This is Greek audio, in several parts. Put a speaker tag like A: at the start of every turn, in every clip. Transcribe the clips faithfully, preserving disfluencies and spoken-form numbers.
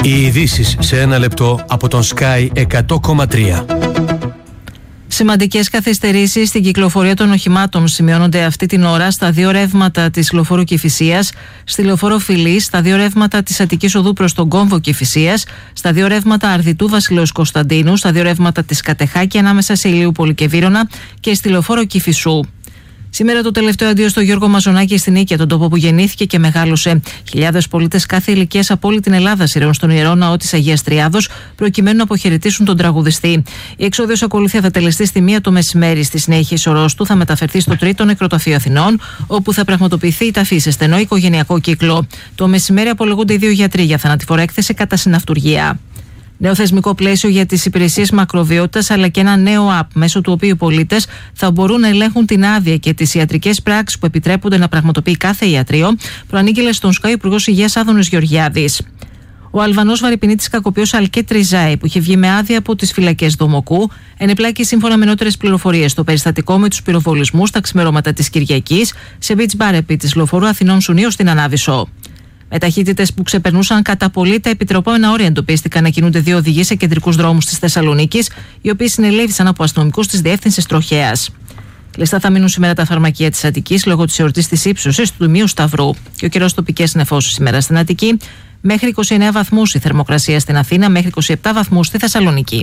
A: Οι ειδήσεις σε ένα λεπτό από τον Sky εκατό κόμμα τρία.
B: Σημαντικές καθυστερήσεις στην κυκλοφορία των οχημάτων σημειώνονται αυτή την ώρα στα δύο ρεύματα της λεωφόρου Κηφισίας, στη λεωφόρο Φιλής, στα δύο ρεύματα της Αττικής Οδού προς τον κόμβο Κηφισίας, στα δύο ρεύματα Αρδιτού Βασιλέως Κωνσταντίνου, στα δύο ρεύματα της Κατεχάκη ανάμεσα σε Ηλιούπολη και Βύρωνα και στη λεωφόρο Κηφισού. Σήμερα το τελευταίο αντίο στο Γιώργο Μαζονάκη στην Νίκαια, τον τόπο που γεννήθηκε και μεγάλωσε. Χιλιάδες πολίτες κάθε ηλικίας από όλη την Ελλάδα σειραίουν στον Ιερό Ναό της Αγίας Τριάδος προκειμένου να αποχαιρετήσουν τον τραγουδιστή. Η εξόδιος ακολουθία θα τελεστεί στη μία το μεσημέρι. Στη συνέχεια η σωρός του θα μεταφερθεί στο τρίτο νεκροταφείο Αθηνών, όπου θα πραγματοποιηθεί η ταφή σε στενό οικογενειακό κύκλο. Το μεσημέρι απολογούνται οι δύο γιατροί για θανατηφόρα έκθεση κατά συναυτουργία. Νέο θεσμικό πλαίσιο για τις υπηρεσίες μακροβιότητας, αλλά και ένα νέο app μέσω του οποίου οι πολίτες θα μπορούν να ελέγχουν την άδεια και τις ιατρικές πράξεις που επιτρέπονται να πραγματοποιεί κάθε ιατρείο, προανήγγειλε στον Sky ο Υπουργός Υγείας Άδωνης Γεωργιάδης. Ο Αλβανός βαρυπινίτης κακοποιός Αλκέτ Ριζάη, που είχε βγει με άδεια από τις φυλακές Δομοκού, ενεπλάκη σύμφωνα με νεότερες πληροφορίες στο περιστατικό με τους πυροβολισμούς τα ξημερώματα της Κυριακής σε beach bar επί της λεωφορού Αθηνών Σουνίου στην Ανάβησο. Με ταχύτητες που ξεπερνούσαν κατά πολύ τα επιτρεπόμενα όρια, εντοπίστηκαν να κινούνται δύο οδηγοί σε κεντρικούς δρόμους της Θεσσαλονίκης, οι οποίοι συνελήφθησαν από αστυνομικούς της Διεύθυνσης Τροχέας. Κλειστά θα μείνουν σήμερα τα φαρμακεία της Αττικής λόγω της εορτής της ύψωσης του Τιμίου Σταυρού. Και ο καιρός τοπικές νεφώσεις σήμερα στην Αττική, μέχρι είκοσι εννέα βαθμούς η θερμοκρασία στην Αθήνα, μέχρι είκοσι επτά βαθμούς στη Θεσσαλονίκη.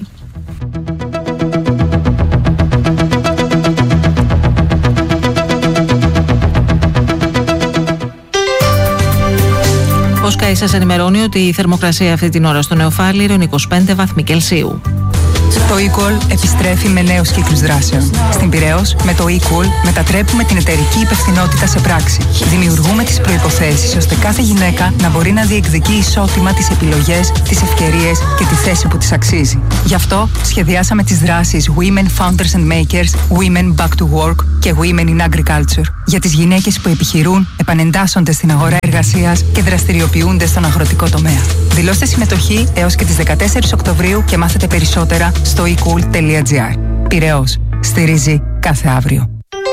B: Ο Sky σας ενημερώνει ότι η θερμοκρασία αυτή την ώρα στο Νεοφάλιρο είναι είκοσι πέντε βαθμοί Κελσίου.
C: Το eCall επιστρέφει με νέους κύκλους δράσεων. Στην Πειραιώς, με το eCall μετατρέπουμε την εταιρική υπευθυνότητα σε πράξη. Δημιουργούμε τις προϋποθέσεις ώστε κάθε γυναίκα να μπορεί να διεκδικεί ισότιμα τις επιλογές, τις ευκαιρίες και τη θέση που της αξίζει. Γι' αυτό σχεδιάσαμε τις δράσεις Women Founders and Makers, Women Back to Work και Women in Agriculture. Για τις γυναίκες που επιχειρούν, επανεντάσσονται στην αγορά εργασίας και δραστηριοποιούνται στον αγροτικό τομέα. Δηλώστε συμμετοχή έως και τις δεκατέσσερις Οκτωβρίου και μάθετε περισσότερα στο e cool τελεία gr. Πειραιώς. Στηρίζει κάθε αύριο.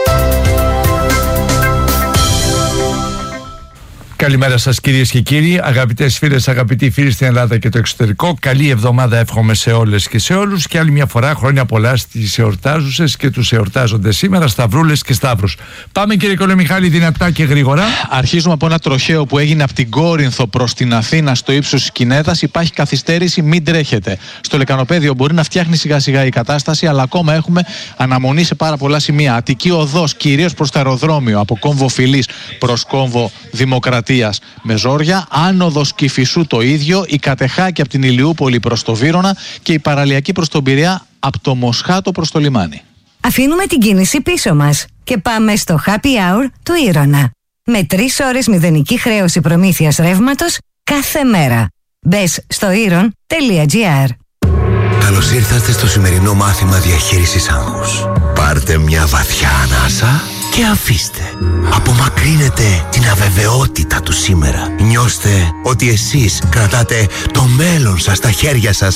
D: Καλημέρα σας κυρίες και κύριοι, αγαπητές φίλες, αγαπητοί φίλοι στην Ελλάδα και το εξωτερικό. Καλή εβδομάδα εύχομαι σε όλες και σε όλους και άλλη μια φορά χρόνια πολλά στις εορτάζουσες και τους εορτάζοντες σήμερα, σταυρούλες και σταύρους. Πάμε κύριε Κολομιχάλη, δυνατά και γρήγορα.
E: Αρχίζουμε από ένα τροχαίο που έγινε από την Κόρινθο προς την Αθήνα στο ύψος της Κινέδας. Υπάρχει καθυστέρηση, μην τρέχετε. Στο λεκανοπέδιο μπορεί να φτιάχνει σιγά σιγά η κατάσταση, αλλά ακόμα έχουμε αναμονή σε πάρα πολλά σημεία. Αττική οδός, κυρίως προς το αεροδρόμιο, από κόμβο Φιλής προς κόμβο Δημοκρατίας με ζόρια, άνοδος Κηφισού το ίδιο, η Κατεχάκη από την Ηλιούπολη προς το Βύρωνα και η παραλιακή προς τον Πειραιά από το Μοσχάτο προς το λιμάνι.
F: Αφήνουμε την κίνηση πίσω μας και πάμε στο Happy Hour του Ήρωνα. Με τρεις ώρες μηδενική χρέωση προμήθειας ρεύματος κάθε μέρα. Μπες στο ήρων τελεία gr.
G: Καλώς ήρθατε στο σημερινό μάθημα διαχείρισης άγχους. Πάρτε μια βαθιά ανάσα και αφήστε. Απομακρύνετε την αβεβαιότητα του σήμερα. Νιώστε ότι εσείς κρατάτε το μέλλον σας στα χέρια σας.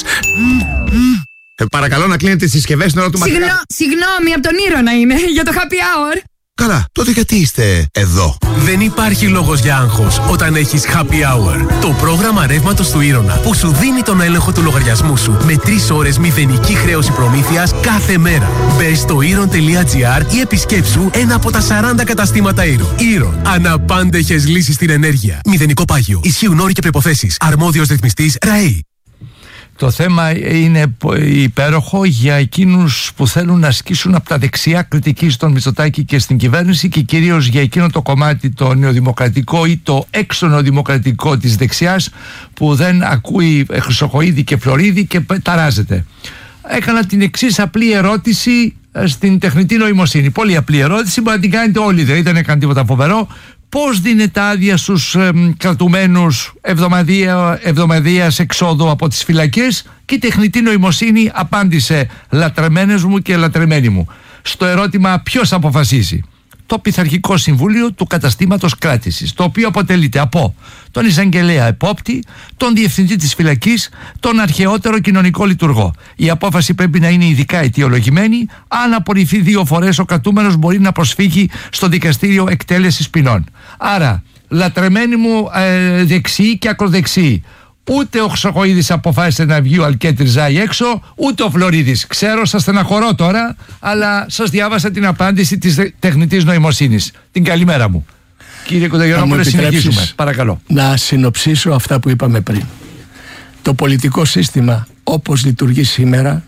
G: Ε, παρακαλώ να κλείνετε τις συσκευές στην ώρα του μαθήματος.
H: Συγγνώ, συγγνώμη, από τον Ήρωνα είμαι, για το Happy Hour.
G: Καλά, τότε γιατί είστε εδώ?
A: Δεν υπάρχει λόγος για άγχος όταν έχεις Happy Hour. Το πρόγραμμα ρεύματος του Ήρωνα που σου δίνει τον έλεγχο του λογαριασμού σου με τρεις ώρες μηδενική χρέωση προμήθειας κάθε μέρα. Μπες στο ήρων τελεία gr ή επισκέψου ένα από τα σαράντα καταστήματα Ήρων. Ήρων. Αναπάντεχες λύσεις στην ενέργεια. Μηδενικό πάγιο. Ισχύουν όροι και προϋποθέσεις. Αρμόδιος ρυθμιστής ΡΑΕΗ.
D: Το θέμα είναι υπέροχο για εκείνους που θέλουν να ασκήσουν από τα δεξιά κριτική στον Μητσοτάκη και στην κυβέρνηση και κυρίως για εκείνο το κομμάτι το νεοδημοκρατικό ή το έξω νεοδημοκρατικό της δεξιάς που δεν ακούει Χρυσοχοΐδη και Φλωρίδη και ταράζεται. Έκανα την εξής απλή ερώτηση στην τεχνητή νοημοσύνη. Πολύ απλή ερώτηση, μπορεί να την κάνετε όλοι, δεν ήταν καν τίποτα φοβερό. Πώς δίνεται άδεια στους ε, κρατουμένους εβδομαδία, εβδομαδίας εξόδου από τις φυλακές? Και η τεχνητή νοημοσύνη απάντησε, λατρεμένες μου και λατρεμένοι μου, στο ερώτημα ποιος αποφασίζει. Το Πειθαρχικό Συμβούλιο του Καταστήματος Κράτησης, το οποίο αποτελείται από τον εισαγγελέα επόπτη, τον διευθυντή της φυλακής, τον αρχαιότερο κοινωνικό λειτουργό. Η απόφαση πρέπει να είναι ειδικά αιτιολογημένη. Αν απορριφθεί δύο φορές, ο κρατούμενος μπορεί να προσφύγει στο δικαστήριο εκτέλεσης ποινών. Άρα, λατρεμένοι μου ε, δεξιοί και ακροδεξιοί, Ούτε ο Χρυσοχοΐδης αποφάσισε να βγει ο Αλκέτης Ζάη έξω, ούτε ο Φλωρίδης. Ξέρω, σας στεναχωρώ τώρα, αλλά σας διάβασα την απάντηση της τεχνητής νοημοσύνης. Την καλημέρα μου. Κύριε Κοντογιαννόπουλε, συνεχίζουμε. Παρακαλώ.
I: Να συνοψίσω αυτά που είπαμε πριν. Το πολιτικό σύστημα όπως λειτουργεί σήμερα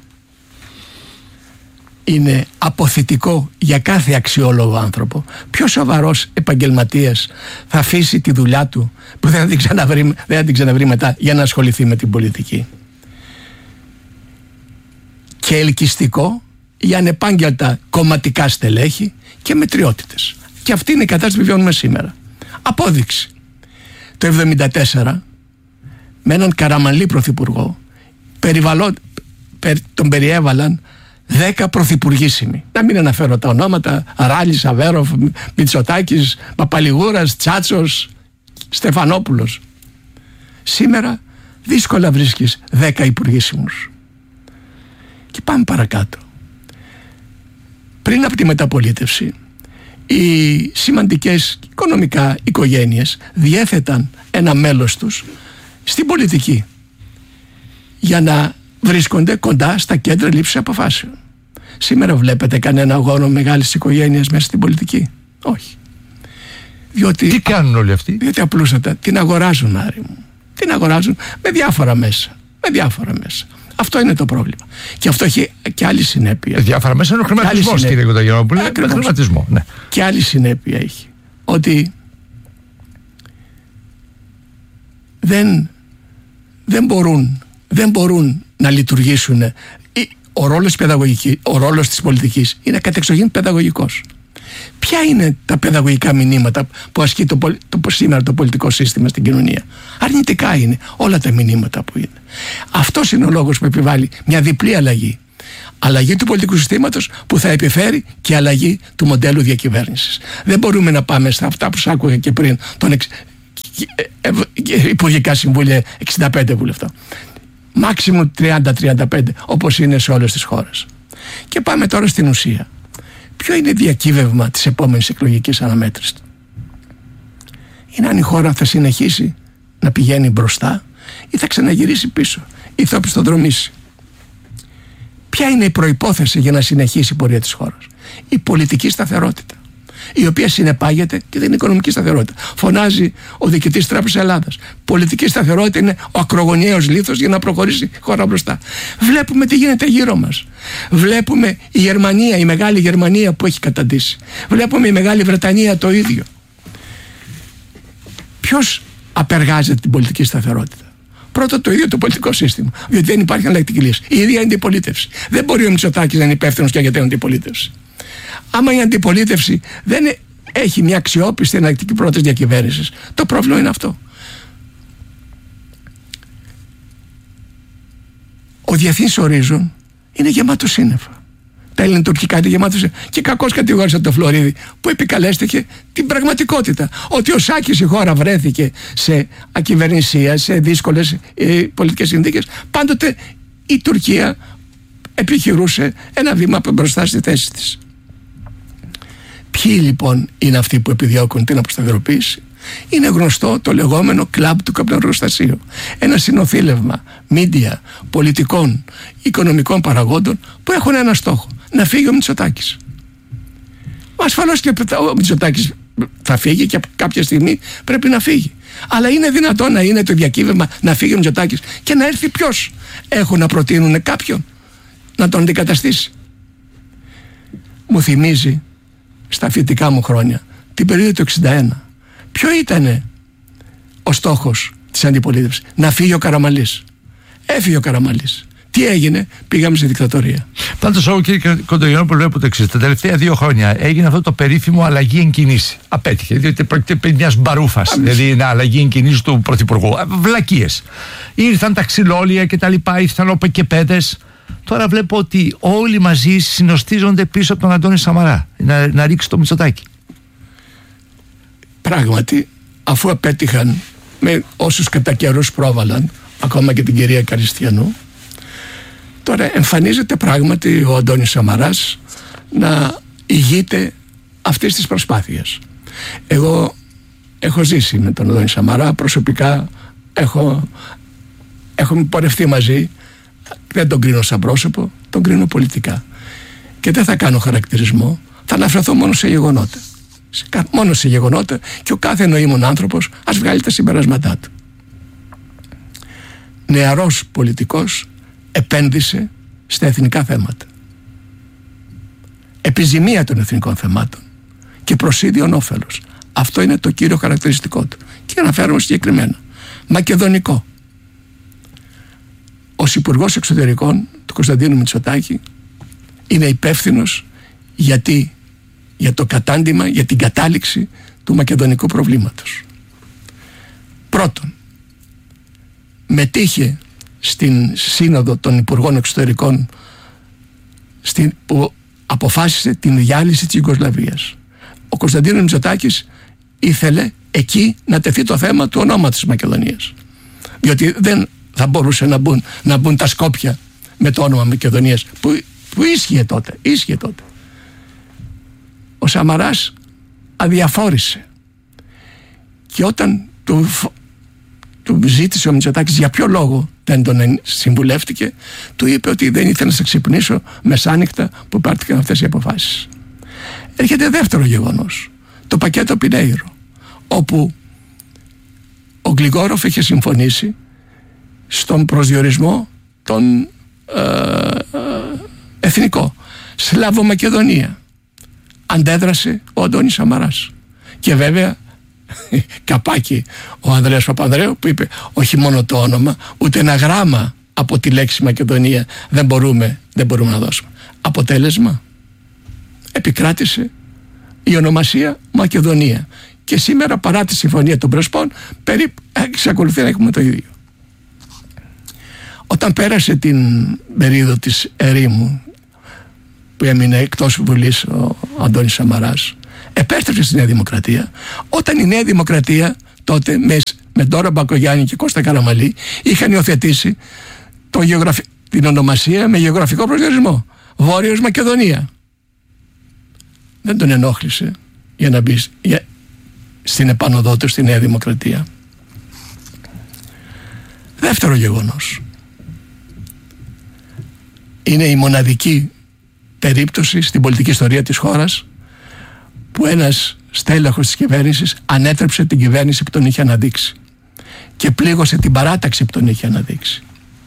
I: είναι αποθητικό για κάθε αξιόλογο άνθρωπο. Πιο σοβαρός επαγγελματίας θα αφήσει τη δουλειά του που δεν θα την ξαναβρει, δεν θα την ξαναβρει μετά για να ασχοληθεί με την πολιτική. Και ελκυστικό για ανεπάγγελτα κομματικά στελέχη και μετριότητες. Και αυτή είναι η κατάσταση που βιώνουμε σήμερα. Απόδειξη. Το εβδομήντα τέσσερα με έναν Καραμανλή πρωθυπουργό περιβαλλον, περ, τον περιέβαλαν δέκα πρωθυπουργήσιμοι. Να μην αναφέρω τα ονόματα: Ράλης, Αβέροφ, Μητσοτάκης, Παπαλιγούρας, Τσάτσος, Στεφανόπουλος. Σήμερα δύσκολα βρίσκεις δέκα υπουργήσιμους. Και πάμε παρακάτω. Πριν από τη μεταπολίτευση, οι σημαντικές οικονομικά οικογένειες διέθεταν ένα μέλος τους στην πολιτική για να βρίσκονται κοντά στα κέντρα λήψης αποφάσεων. Σήμερα βλέπετε κανένα αγώνα μεγάλης οικογένειας μέσα στην πολιτική? Όχι. Διότι,
D: τι κάνουν όλοι αυτοί?
I: Διότι απλούστατα την αγοράζουν, Άρη μου. Την αγοράζουν με διάφορα μέσα. Με διάφορα μέσα. Αυτό είναι το πρόβλημα. Και αυτό έχει και άλλη συνέπεια.
D: Με διάφορα μέσα είναι ο χρηματισμός, κύριε Κοντογιαννόπουλε. Με χρηματισμό, ναι.
I: Και άλλη συνέπεια έχει. Ότι δεν, δεν μπορούν δεν μπορούν να λειτουργήσουν. Ο ρόλος, ο ρόλος της πολιτικής είναι κατεξοχήν παιδαγωγικός. Ποια είναι τα παιδαγωγικά μηνύματα που ασκεί το, το, σήμερα το πολιτικό σύστημα στην κοινωνία? Αρνητικά είναι όλα τα μηνύματα που είναι. Αυτός είναι ο λόγος που επιβάλλει μια διπλή αλλαγή. Αλλαγή του πολιτικού συστήματος που θα επιφέρει και αλλαγή του μοντέλου διακυβέρνησης. Δεν μπορούμε να πάμε στα αυτά που σας άκουγα και πριν, τον εξ, Υπουργικά Συμβούλια εξήντα πέντε βουλευτών. Μάξιμου τριάντα με τριάντα πέντε, όπως είναι σε όλες τις χώρες. Και πάμε τώρα στην ουσία. Ποιο είναι διακύβευμα της επόμενης εκλογικής αναμέτρησης? Είναι αν η χώρα θα συνεχίσει να πηγαίνει μπροστά ή θα ξαναγυρίσει πίσω ή θα οπισθοδρομήσει. Ποια είναι η προϋπόθεση για να συνεχίσει η πορεία της χώρας? Η πολιτική σταθερότητα, η οποία συνεπάγεται και την οικονομική σταθερότητα. Φωνάζει ο διοικητής Τράπεζας Ελλάδας. Πολιτική σταθερότητα είναι ο ακρογωνιαίος λίθος για να προχωρήσει η χώρα μπροστά. Βλέπουμε τι γίνεται γύρω μας. Βλέπουμε η Γερμανία, η μεγάλη Γερμανία που έχει καταντήσει. Βλέπουμε η Μεγάλη Βρετανία το ίδιο. Ποιος απεργάζεται την πολιτική σταθερότητα? Πρώτο, το ίδιο το πολιτικό σύστημα. Διότι δεν υπάρχει εναλλακτική λύση. Η ίδια αντιπολίτευση. Δεν μπορεί ο Μητσοτάκης να είναι υπεύθυνος και για την αντιπολίτευση. Άμα η αντιπολίτευση δεν έχει μια αξιόπιστη εναλλακτική πρόταση διακυβέρνησης, το πρόβλημα είναι αυτό. Ο διεθνής ορίζον είναι γεμάτο σύννεφα. Τα ελληνοτουρκικά είναι γεμάτο σύννεφα. Και κακώς κατηγόρησε τον Φλωρίδη που επικαλέστηκε την πραγματικότητα. Ότι ο Σάκης η χώρα βρέθηκε σε ακυβερνησία, σε δύσκολες ε, πολιτικές συνθήκες. Πάντοτε η Τουρκία επιχειρούσε ένα βήμα μπροστά στη θέση της. Ποιοι λοιπόν είναι αυτοί που επιδιώκουν την αποσταθεροποίηση? Είναι γνωστό το λεγόμενο κλαμπ του καπνεργοστασίου. Ένα συνοθήλευμα μίντια, πολιτικών, οικονομικών παραγόντων που έχουν ένα στόχο: να φύγει ο Μητσοτάκης. Ασφαλώς και ο Μητσοτάκης θα φύγει και κάποια στιγμή πρέπει να φύγει. Αλλά είναι δυνατόν να είναι το διακύβευμα να φύγει ο Μητσοτάκης και να έρθει ποιος? Έχουν να προτείνουν κάποιον να τον αντικαταστήσει. Μου θυμίζει στα φοιτητικά μου χρόνια την περίοδο του εξήντα ένα. Ποιο ήταν ο στόχος της αντιπολίτευσης? Να φύγει ο Καραμανλής. Έφυγε ο Καραμανλής. Τι έγινε? Πήγαμε σε δικτατορία.
D: Πάντως, εγώ κύριε Κοντογιαννόπουλο βλέπω το εξής. Τα τελευταία δύο χρόνια έγινε αυτό το περίφημο αλλαγή εν κινήσει. Απέτυχε, διότι πρόκειται περί μιας μπαρούφας. Δηλαδή είναι αλλαγή εν κινήσει του Πρωθυπουργού. Βλακίες. Ήρθαν τα ξυλόλια κτλ. Ήρθαν οπεκεπέδες. Τώρα βλέπω ότι όλοι μαζί συνοστίζονται πίσω από τον Αντώνη Σαμαρά να, να ρίξει το Μητσοτάκη.
I: Πράγματι, αφού απέτυχαν με όσους κατά καιρούς πρόβαλαν, ακόμα και την κυρία Καριστιανού, τώρα εμφανίζεται πράγματι ο Αντώνης Σαμαράς να ηγείται αυτής της προσπάθειας. Εγώ έχω ζήσει με τον Αντώνη Σαμαρά, προσωπικά έχω έχουμε πορευτεί μαζί. Δεν τον κρίνω σαν πρόσωπο, τον κρίνω πολιτικά. Και δεν θα κάνω χαρακτηρισμό, θα αναφερθώ μόνο σε γεγονότα. Σε, μόνο σε γεγονότα, και ο κάθε νοήμων άνθρωπος ας βγάλει τα συμπεράσματά του. Νεαρός πολιτικός επένδυσε στα εθνικά θέματα. Επιζημία των εθνικών θεμάτων και προς ίδιον όφελος. Αυτό είναι το κύριο χαρακτηριστικό του. Και αναφέρομαι συγκεκριμένα. Μακεδονικό. Ως Υπουργός Εξωτερικών του Κωνσταντίνου Μητσοτάκη είναι υπεύθυνος γιατί, για το κατάντημα, για την κατάληξη του μακεδονικού προβλήματος. Πρώτον, μετήχε στην Σύνοδο των Υπουργών Εξωτερικών στην, που αποφάσισε την διάλυση της Ιουγκοσλαβίας. Ο Κωνσταντίνος Μητσοτάκης ήθελε εκεί να τεθεί το θέμα του ονόματος της Μακεδονίας, διότι δεν θα μπορούσε να μπουν, να μπουν τα Σκόπια με το όνομα Μακεδονίας που, που ίσχυε τότε, ίσχυε τότε. Ο Σαμαράς αδιαφόρησε και όταν του, του ζήτησε ο Μητσοτάκης για ποιο λόγο δεν τον συμβουλεύτηκε, του είπε ότι δεν ήθελε να σε ξυπνήσω μεσάνυχτα που πάρθηκαν αυτές οι αποφάσεις. Έρχεται δεύτερο γεγονός, το πακέτο Πινέιρο, όπου ο Γκλιγκόροφ είχε συμφωνήσει στον προσδιορισμό των ε, ε, εθνικό. Σλαβομακεδονία. Αντέδρασε ο Αντώνης Σαμαράς. Και βέβαια καπάκι ο Ανδρέας Παπανδρέου που είπε όχι μόνο το όνομα, ούτε ένα γράμμα από τη λέξη Μακεδονία δεν μπορούμε, δεν μπορούμε να δώσουμε. Αποτέλεσμα, επικράτησε η ονομασία Μακεδονία. Και σήμερα, παρά τη συμφωνία των Πρεσπών, περίπου εξακολουθεί να έχουμε το ίδιο. Όταν πέρασε την περίοδο της ερήμου που έμεινε εκτός Βουλής ο Αντώνης Σαμαράς, επέστρεψε στη Νέα Δημοκρατία, όταν η Νέα Δημοκρατία τότε με, με Ντόρα Μπακογιάννη και Κώστα Καραμαλή είχαν υιοθετήσει το γεωγραφι... την ονομασία με γεωγραφικό προσδιορισμό, Βόρειος Μακεδονία. Δεν τον ενόχλησε για να μπει για... στην επάνωδό του στη Νέα Δημοκρατία. Δεύτερο γεγονός. Είναι η μοναδική περίπτωση στην πολιτική ιστορία της χώρας που ένας στέλεχος της κυβέρνησης ανέτρεψε την κυβέρνηση που τον είχε αναδείξει και πλήγωσε την παράταξη που τον είχε αναδείξει.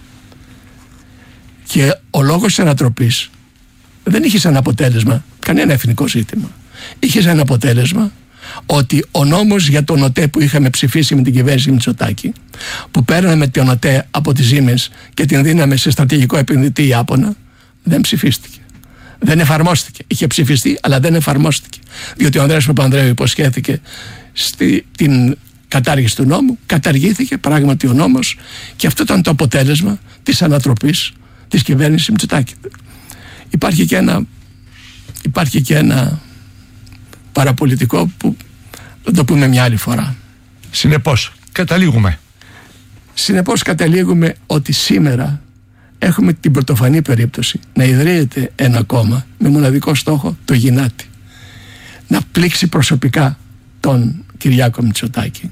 I: Και ο λόγος της ανατροπής δεν είχε σαν αποτέλεσμα κανένα εθνικό ζήτημα. Είχε σαν αποτέλεσμα ότι ο νόμος για τον ΟΤΕ που είχαμε ψηφίσει με την κυβέρνηση Μητσοτάκη, που παίρναμε τον ΟΤΕ από τις Siemens και την δίναμε σε στρατηγικό επενδυτή Ιάπωνα, δεν ψηφίστηκε. Δεν εφαρμόστηκε. Είχε ψηφιστεί, αλλά δεν εφαρμόστηκε. Διότι ο Ανδρέας Παπανδρέου υποσχέθηκε στη, την κατάργηση του νόμου, καταργήθηκε πράγματι ο νόμος και αυτό ήταν το αποτέλεσμα της ανατροπής της κυβέρνησης Μητσοτάκη. Υπάρχει και ένα, υπάρχει και ένα παραπολιτικό που θα το πούμε μια άλλη φορά.
D: Συνεπώς, καταλήγουμε.
I: Συνεπώς καταλήγουμε ότι σήμερα έχουμε την πρωτοφανή περίπτωση να ιδρύεται ένα κόμμα με μοναδικό στόχο το γυνάτι. Να πλήξει προσωπικά τον Κυριάκο Μητσοτάκη,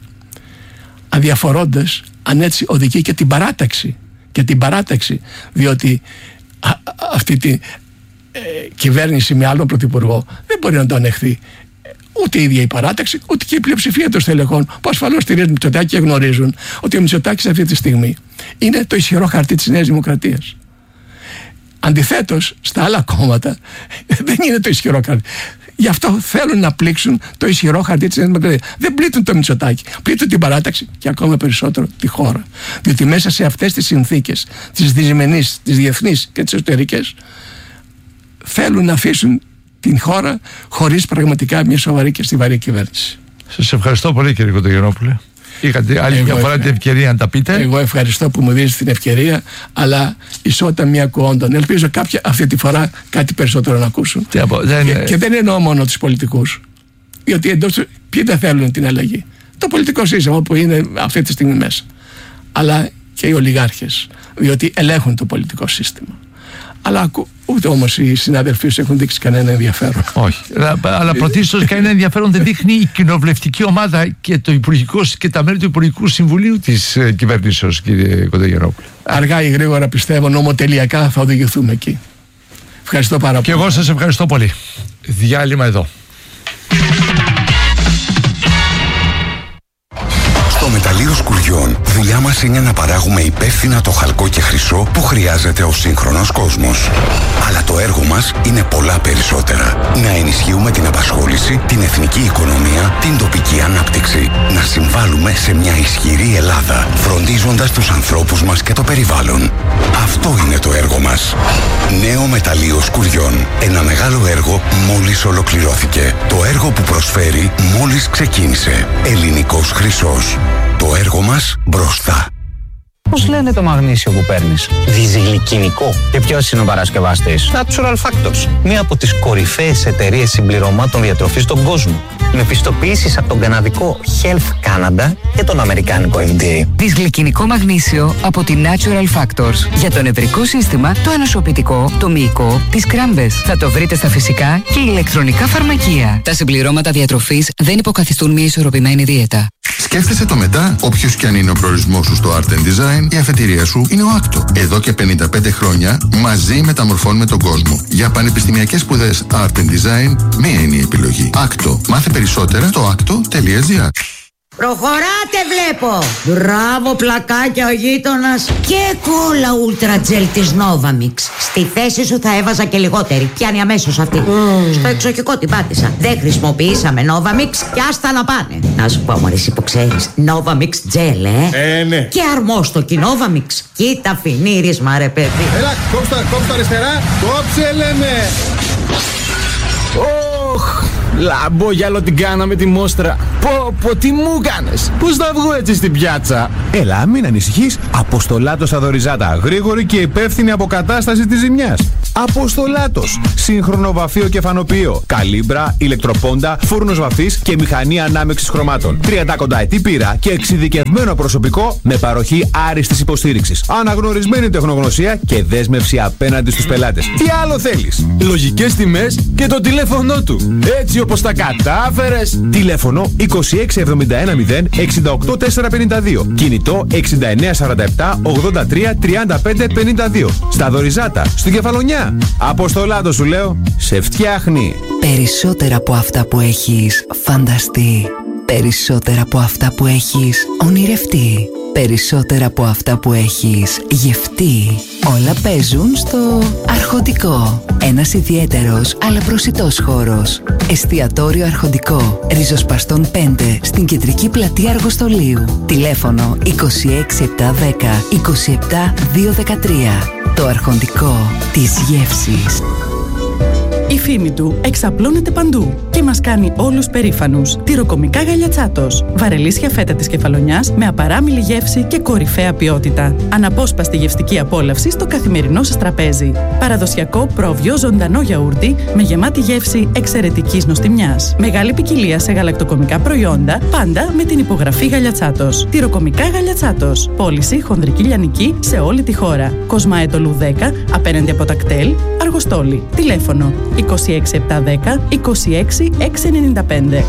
I: αδιαφορώντας αν έτσι οδηγεί και την παράταξη. Και την παράταξη, διότι α, α, αυτή τη ε, κυβέρνηση με άλλον πρωθυπουργό δεν μπορεί να το ανεχθεί ούτε η ίδια η παράταξη, ούτε και η πλειοψηφία των στελεχών που ασφαλώς στηρίζουν Μητσοτάκη και γνωρίζουν ότι ο Μητσοτάκης αυτή τη στιγμή είναι το ισχυρό χαρτί της Νέας Δημοκρατίας. Αντιθέτως, στα άλλα κόμματα δεν είναι το ισχυρό χαρτί. Γι' αυτό θέλουν να πλήξουν το ισχυρό χαρτί της Νέας Δημοκρατίας. Δεν πλήττουν το Μητσοτάκη, πλήττουν την παράταξη και ακόμα περισσότερο τη χώρα. Διότι μέσα σε αυτές τις συνθήκες, τις δυσμενείς, τις διεθνείς και τις εσωτερικές, θέλουν να αφήσουν την χώρα χωρίς πραγματικά μια σοβαρή και στιβαρή κυβέρνηση.
D: Σας ευχαριστώ πολύ, κύριε Κοντογεννόπουλε. Είχατε άλλη μια φορά την ευκαιρία να τα πείτε.
I: Εγώ ευχαριστώ που μου δίνετε την ευκαιρία, αλλά ισότητα μία κουόντων. Ελπίζω κάποια αυτή τη φορά κάτι περισσότερο να ακούσουν.
D: Από, δεν...
I: Και, και δεν εννοώ μόνο τους πολιτικούς. Διότι εντός, ποιοι δεν θέλουν την αλλαγή. Το πολιτικό σύστημα που είναι αυτή τη στιγμή μέσα. Αλλά και οι ολιγάρχες. Διότι ελέγχουν το πολιτικό σύστημα. Αλλά Ούτε όμως οι συνάδελφοί σου έχουν δείξει κανένα ενδιαφέρον.
D: Όχι. Αλλά πρωτίστως κανένα ενδιαφέρον δεν δείχνει η κοινοβουλευτική ομάδα και, το υπουργικό, και τα μέλη του Υπουργικού Συμβουλίου της κυβερνήσεως, κύριε Κοντογιαννόπουλε.
I: Αργά ή γρήγορα πιστεύω νομοτελειακά θα οδηγηθούμε εκεί. Ευχαριστώ πάρα πολύ.
D: Και εγώ σας ευχαριστώ πολύ. Διάλειμμα εδώ.
J: Στο μεταλλείο Σκουριών, δουλειά μας είναι να παράγουμε υπεύθυνα το χαλκό και χρυσό που χρειάζεται ο σύγχρονος κόσμος. Αλλά το έργο μας είναι πολλά περισσότερα. Να ενισχύουμε την απασχόληση, την εθνική οικονομία, την τοπική ανάπτυξη. Να συμβάλλουμε σε μια ισχυρή Ελλάδα, φροντίζοντας τους ανθρώπους μας και το περιβάλλον. Αυτό είναι το έργο μας. Νέο μεταλλείο Σκουριών. Ένα μεγάλο έργο μόλις ολοκληρώθηκε. Το έργο που προσφέρει μόλις ξεκίνησε. Ελληνικός χρυσός. Το έργο μας μπροστά.
K: Πώς λένε το μαγνήσιο που παίρνεις? Διζυγλικινικό. Και ποιος είναι ο παρασκευαστής? Natural Factors. Μία από τις κορυφαίες εταιρείες συμπληρωμάτων διατροφής στον κόσμο. Με πιστοποιήσεις από τον καναδικό Health Canada και τον αμερικάνικο εφ ντι έι.
L: Δυσγλυκινικό μαγνήσιο από τη Natural Factors. Για το νευρικό σύστημα, το ανοσοποιητικό, το μυϊκό, τις κράμπες. Θα το βρείτε στα φυσικά και ηλεκτρονικά φαρμακεία. Τα συμπληρώματα διατροφής δεν υποκαθιστούν μια ισορροπημένη δίαιτα.
M: Σκέφτεσαι το μετά, όποιος κι αν είναι ο προορισμός σου στο Art and Design, η αφετηρία σου είναι ο Άκτο. Εδώ και πενήντα πέντε χρόνια μαζί μεταμορφώνουμε τον κόσμο. Για πανεπιστημιακές σπουδές Art and Design, μία είναι η επιλογή. Άκτο. Μάθε περισσότερα στο άκτο τελεία τζι άρ.
N: Προχωράτε βλέπω. Μπράβο πλακάκια ο γείτονας. Και κόλλα Ultra Gel της Novamix. Στη θέση σου θα έβαζα και λιγότερη. Πιάνει αμέσως αυτή. mm. Στο εξοχικό την πάτησα. Δεν χρησιμοποιήσαμε Novamix και άστα να πάνε. Να σου πω μωρή εσύ που ξέρεις, Novamix Gel ε,
O: ε ναι.
N: Και αρμόστοκι Novamix. Κοίτα φινίρισμα ρε παιδί.
O: Έλα κόψτε το αριστερά. Κόψε λέμε. Ωχ, λαμπόγιαλο την κάναμε τη μόστρα. Πω πω τι μου κάνες. Πώς θα βγω έτσι στην πιάτσα? Έλα μην ανησυχείς. Αποστολάτος στα Δωριζάτα. Γρήγορη και υπεύθυνη αποκατάσταση της ζημιάς. Αποστολάτος. Σύγχρονο βαφείο και φανοποιείο. Καλύμπρα, ηλεκτροπόντα, φούρνος βαφής και μηχανή ανάμειξης χρωμάτων. τριάντα κονταετή πείρα και εξειδικευμένο προσωπικό με παροχή άριστης υποστήριξης. Αναγνωρισμένη τεχνογνωσία και δέσμευση απέναντι στους πελάτες. Τι άλλο θέλεις? Λογικές τιμές και το τηλέφωνό του. Έτσι όπως τα κατάφερες. Τηλέφωνο είκοσι έξι εβδομήντα ένα μηδέν εξήντα οκτώ τετρακόσια πενήντα δύο. Κινητό εξήντα εννέα σαράντα επτά ογδόντα τρία τριάντα πέντε πενήντα δύο. Στα Δωριζάτα, στην Κεφαλονιά. Αποστολάτο σου λέω, σε φτιάχνει.
L: Περισσότερα από αυτά που έχεις φανταστεί. Περισσότερα από αυτά που έχεις ονειρευτεί. Περισσότερα από αυτά που έχεις γευτεί. Όλα παίζουν στο Αρχοντικό. Ένας ιδιαίτερος αλλά προσιτός χώρος. Εστιατόριο Αρχοντικό. Ριζοσπαστών πέντε στην κεντρική πλατεία Αργοστολίου. Τηλέφωνο είκοσι έξι επτακόσια δέκα είκοσι επτά διακόσια δεκατρία. Το Αρχοντικό της γεύσης.
P: Η φήμη του εξαπλώνεται παντού και μας κάνει όλους περήφανους. Τυροκομικά Γαλιατσάτος. Βαρελίσια φέτα της Κεφαλονιάς με απαράμιλη γεύση και κορυφαία ποιότητα. Αναπόσπαστη γευστική απόλαυση στο καθημερινό σας τραπέζι. Παραδοσιακό πρόβιο ζωντανό γιαούρτι με γεμάτη γεύση εξαιρετικής νοστιμιάς. Μεγάλη ποικιλία σε γαλακτοκομικά προϊόντα, πάντα με την υπογραφή Γαλιατσάτος. Τυροκομικά Γαλιατσάτος. Πώληση χονδρική λιανική σε όλη τη χώρα. Κοσμαέτολου δέκα απέναντι από τα κτέλ, Αργοστόλη. Τηλέφωνο είκοσι έξι επτακόσια δέκα είκοσι έξι εξακόσια ενενήντα πέντε.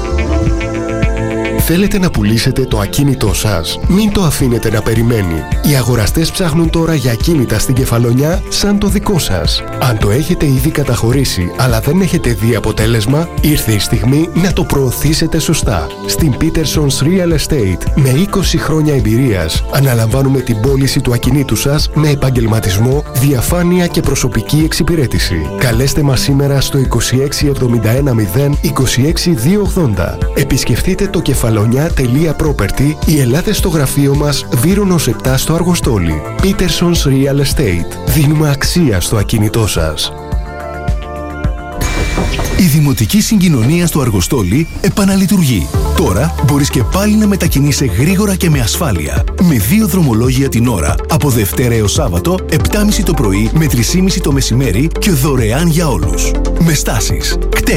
Q: Θέλετε να πουλήσετε το ακίνητό σας? Μην το αφήνετε να περιμένει. Οι αγοραστές ψάχνουν τώρα για ακίνητα στην Κεφαλονιά σαν το δικό σας. Αν το έχετε ήδη καταχωρήσει αλλά δεν έχετε δει αποτέλεσμα, ήρθε η στιγμή να το προωθήσετε σωστά. Στην Peterson's Real Estate, με είκοσι χρόνια εμπειρίας, αναλαμβάνουμε την πώληση του ακινήτου σας με επαγγελματισμό, διαφάνεια και προσωπική εξυπηρέτηση. Καλέστε μας σήμερα στο είκοσι έξι εβδομήντα ένα μηδέν είκοσι έξι διακόσια ογδόντα. Επισκεφτείτε το κεφαλονιά.property ή ελάτε στο γραφείο μας Βύρονος επτά στο Αργοστόλι. Peterson's Real Estate. Δίνουμε αξία στο ακίνητό σας.
R: Η Δημοτική Συγκοινωνία στο Αργοστόλι επαναλειτουργεί. Τώρα μπορείς και πάλι να μετακινείσαι γρήγορα και με ασφάλεια. Με δύο δρομολόγια την ώρα, από Δευτέρα έως Σάββατο, επτά και μισή το πρωί με τρεις και μισή το μεσημέρι και δωρεάν για όλους. Με στάσεις κτέλ,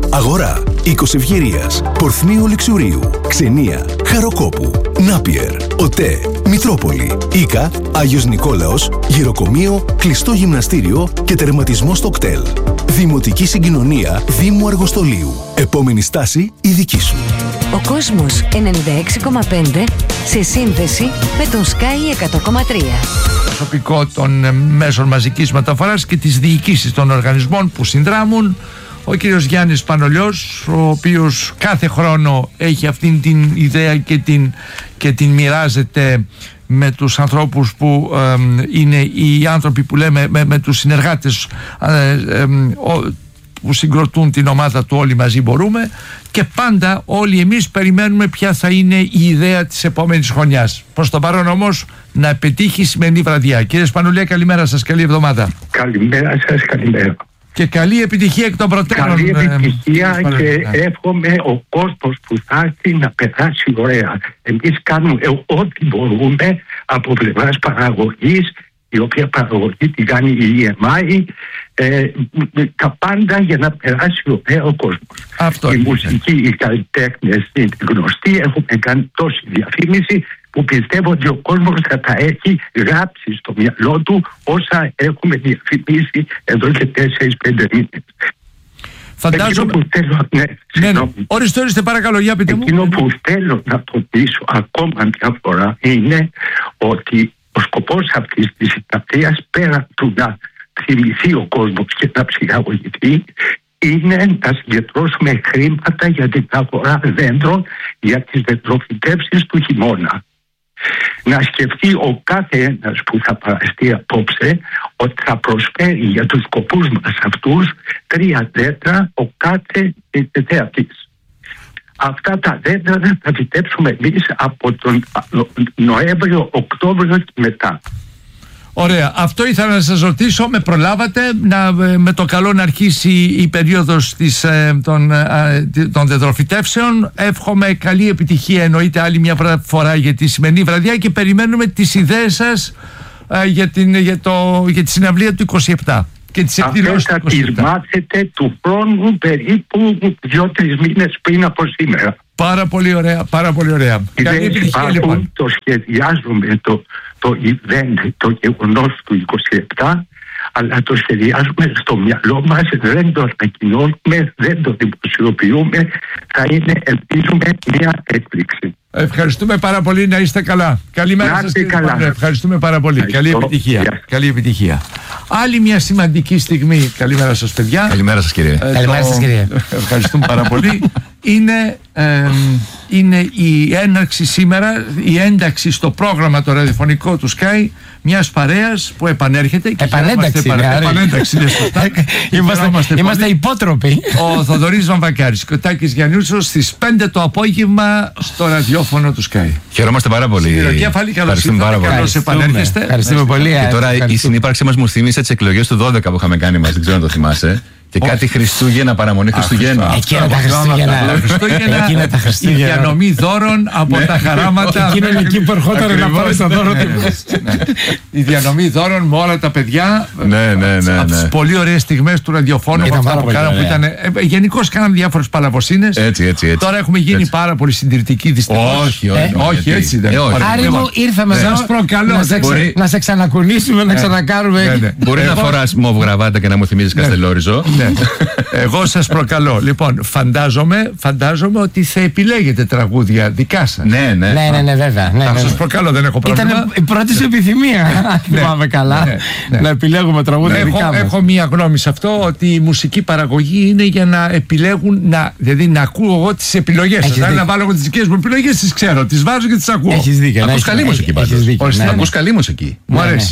R: Αγορά, Οίκος Ευγερίας, Πορθμίου Λιξουρίου, Ξενία, Χαροκόπου, Νάπιερ, ΟΤΕ, Μητρόπολη, Ίκα, Άγιος Νικόλαος, Γυροκομείο, κλειστό γυμναστήριο και τερματισμό στο κτέλ. Δημοτική συγκοινωνία Δήμου Αργοστολίου. Επόμενη στάση η δική σου.
F: Ο κόσμος ενενήντα έξι κόμμα πέντε σε σύνδεση με τον Sky εκατό κόμμα τρία.
D: Προσωπικό των μέσων μαζικής μεταφοράς και τις διοικήσεις των οργανισμών που συνδράμουν. Ο κύριος Γιάννης Πανολιός, ο οποίος κάθε χρόνο έχει αυτήν την ιδέα και την, και την μοιράζεται με τους ανθρώπους που ε, είναι οι άνθρωποι που λέμε, με, με τους συνεργάτες ε, ε, ο, που συγκροτούν την ομάδα του Όλοι Μαζί Μπορούμε, και πάντα όλοι εμείς περιμένουμε ποια θα είναι η ιδέα της επόμενης χρονιάς. Προς το παρόν όμως να πετύχει η σημερινή βραδιά. Κύριε Σπανουλία, καλημέρα σας, καλή εβδομάδα.
S: Καλημέρα σας, καλημέρα.
D: Και καλή επιτυχία εκ των προτέρων.
S: Καλή επιτυχία ε, και εύχομαι ο κόσμος που θα έρθει να περάσει ωραία. Εμείς κάνουμε ό,τι μπορούμε από πλευράς παραγωγής, η οποία παραγωγή την κάνει η ι εμ άι, ε, τα πάντα για να περάσει ωραία ο κόσμος.
D: Αυτό
S: η μουσική, οι καλλιτέχνες είναι γνωστοί, έχουμε κάνει τόση διαφήμιση που πιστεύω ότι ο κόσμος θα τα έχει γράψει στο μυαλό του όσα έχουμε διαφημίσει εδώ και τέσσερις πέντε μήνες.
D: Φαντάζομαι
S: που θέλω, ναι,
D: ναι, ναι. Ορίστε, ορίστε, παρακαλώ, για πείτε μου.
S: Εκείνο που θέλω να τονίσω ακόμα μια φορά είναι ότι ο σκοπός αυτής της συναυλίας, πέρα του να θυμηθεί ο κόσμος και να ψυχαγωγηθεί, είναι να συγκεντρώσουμε χρήματα για την αγορά δέντρων για τις δεντροφυτεύσεις του χειμώνα. Να σκεφτεί ο κάθε ένας που θα παραστεί απόψε ότι θα προσφέρει για τους σκοπούς μας αυτούς τρία δέντρα ο κάθε θεατής. Αυτά τα δέντρα θα τα φυτέψουμε εμείς από τον Νοέμβριο, Οκτώβριο και μετά.
D: Ωραία. Αυτό ήθελα να σας ρωτήσω. Με προλάβατε να, με το καλό να αρχίσει η περίοδος της, των, των δεντροφυτεύσεων. Εύχομαι καλή επιτυχία, εννοείται, άλλη μια φορά για τη σημερινή βραδιά και περιμένουμε τις ιδέες σας για, την, για, το, για τη συναυλία του είκοσι επτά. Και τις
S: αυτές θα τις μάθετε του χρόνου περίπου δύο-τρεις μήνες πριν από σήμερα.
D: Πάρα πολύ ωραία, πάρα πολύ ωραία. Καλή επιτυχία, λοιπόν.
S: Το σχεδιάζουμε το, το event, το γεγονός του είκοσι επτά, αλλά το σχεδιάζουμε στο μυαλό μας, δεν το ανακοινώνουμε, δεν το δημοσιοποιούμε, θα είναι, ελπίζουμε, μια έκπληξη.
D: Ευχαριστούμε πάρα πολύ, να είστε καλά. Καλημέρα σας, κύριε Παύλο. Ευχαριστούμε πάρα πολύ. Καλή επιτυχία. Yeah. Καλή επιτυχία. Άλλη μια σημαντική στιγμή. Καλημέρα σας, παιδιά.
T: Καλημέρα σας, κύριε.
D: Ε,
T: Καλημέρα
D: το...
T: σας, κύριε.
D: Ευχαριστούμε πάρα πολύ. Είναι, ε, είναι η έναρξη σήμερα, η ένταξη στο πρόγραμμα το ραδιοφωνικό του Sky μιας παρέας που επανέρχεται.
T: Επανένταξη.
D: Παρα... Επανένταξη, είναι σωστά.
T: Είμαστε, είμαστε υπότροποι.
D: Ο Θοδωρής Βαμβακάρης και ο Τάκης Γιαννιούσος στις πέντε το απόγευμα στο ραδιόφωνο του Sky.
T: Χαιρόμαστε πάρα πολύ.
D: Ευχαριστούμε πάρα πολύ. Καλώς επανέρχεστε.
T: Ευχαριστούμε πολύ. Και τώρα η συνύπαρξή μας μου θύμισε τις εκλογές του δώδεκα που είχαμε κάνει μας. Δεν ξέρω αν το θυμάσαι. Και oh. κάτι Χριστούγεννα, παραμονή Χριστουγέννα. Εκείνα τα Χριστούγεννα.
D: Εκείνα τα Χριστούγεννα. Η διανομή δώρων από τα χαράματα.
T: Εκείνη είναι εκεί που ερχόταν να πάρει το δώρο του.
D: Η διανομή δώρων με όλα τα παιδιά. Από τις πολύ ωραίες στιγμές του ραδιοφώνου που ήταν. Γενικώς κάναμε διάφορες παλαβοσύνες. Τώρα έχουμε γίνει πάρα πολύ συντηρητικοί, δυστυχώς.
T: Όχι,
D: έτσι δεν είναι.
T: Άρη μου, ήρθαμε να σε ξανακουνήσουμε, να ξανακάρουμε.
D: Μπορεί
T: να φοράς μοβ γραβάτα και να μου θυμίζεις Καστελόριζο.
D: Ναι. Εγώ σας προκαλώ. Λοιπόν, φαντάζομαι, φαντάζομαι ότι θα επιλέγετε τραγούδια δικά σας.
T: Ναι, ναι,
D: ναι,
T: ναι, ναι, βέβαια. Ναι,
D: θα
T: ναι,
D: σας προκαλώ, δεν έχω πρόβλημα.
T: Ήταν η πρώτη σου επιθυμία, αν θυμάμαι καλά, ναι, ναι. να επιλέγουμε τραγούδια
D: έχω,
T: δικά μας.
D: Έχω μία γνώμη σε αυτό, ότι η μουσική παραγωγή είναι για να επιλέγουν, να, δηλαδή να ακούω εγώ τις επιλογές σας. Δηλαδή να βάλω εγώ τις δικές μου επιλογές, τις ξέρω, τις βάζω και τις ακούω.
T: Έχεις δίκιο.
D: Ακούς καλή μουσική πάντως.
T: Ακούς καλή μουσική.
D: Μου αρέσει.